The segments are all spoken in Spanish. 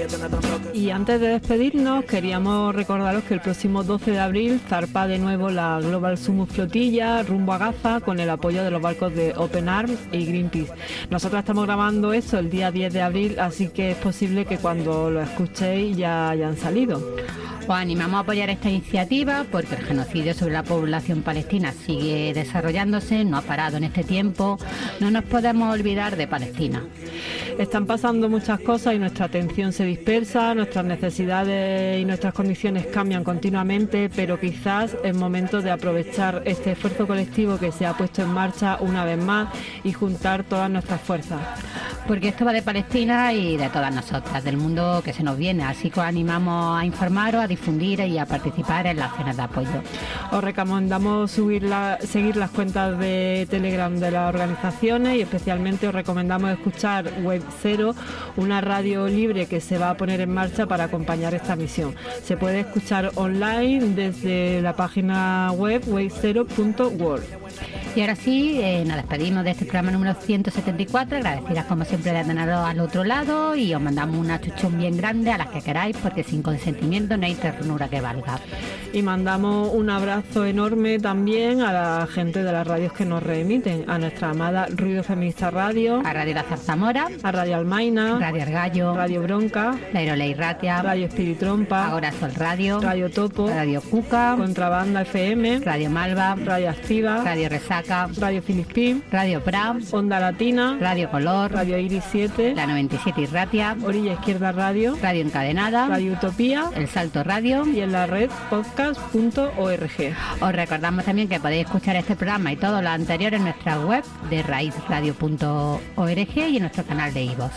Y antes de despedirnos, queríamos recordaros que el próximo 12 de abril zarpa de nuevo la Global Summit Flotilla rumbo a Gaza con el apoyo de los barcos de Open Arms y Greenpeace. Nosotros estamos grabando esto el día 10 de abril, así que es posible que cuando lo escuchéis ya hayan salido. Os animamos a apoyar esta iniciativa porque el genocidio sobre la población palestina sigue desarrollándose, no ha parado en este tiempo, no nos podemos olvidar de Palestina. Están pasando muchas cosas y nuestra atención se dispersa, nuestras necesidades y nuestras condiciones cambian continuamente, pero quizás es momento de aprovechar este esfuerzo colectivo que se ha puesto en marcha una vez más y juntar todas nuestras fuerzas. Porque esto va de Palestina y de todas nosotras, del mundo que se nos viene, así que os animamos a informaros, a difundir y a participar en las acciones de apoyo. Os recomendamos seguir las cuentas de Telegram de las organizaciones y especialmente os recomendamos escuchar Wave Zero, una radio libre que se va a poner en marcha para acompañar esta misión. Se puede escuchar online desde la página web wavezero.world. Y ahora sí, nos despedimos de este programa número 174, agradecidas como siempre de teneros al otro lado y os mandamos una chuchón bien grande a las que queráis porque sin consentimiento no hay ternura que valga. Y mandamos un abrazo enorme también a la gente de las radios que nos reemiten, a nuestra amada Ruido Feminista Radio, a Radio La Zarzamora, a Radio Almaina, Radio El Gallo, Radio Bronca, La Irolei Ratia, Radio Espiritrompa, Agora Sol Radio, Radio Topo, Radio Cuca, Contrabanda FM, Radio Malva, Radio Activa, Radio Resaca, Radio Filispín, Radio Pram, Onda Latina, Radio Color, Radio Iris 7, La 97 y Ratia, Orilla Izquierda Radio, Radio Encadenada, Radio Utopía, El Salto Radio y en la red podcast.org. Os recordamos también que podéis escuchar este programa y todo lo anterior en nuestra web de raizradio.org y en nuestro canal de iVoox.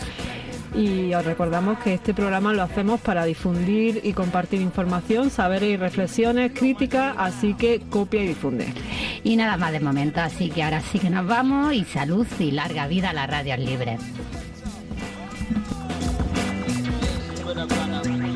Y os recordamos que este programa lo hacemos para difundir y compartir información, saberes y reflexiones, críticas, así que copia y difunde. Y nada más de momento, así que ahora sí que nos vamos y salud y larga vida a las radios libres.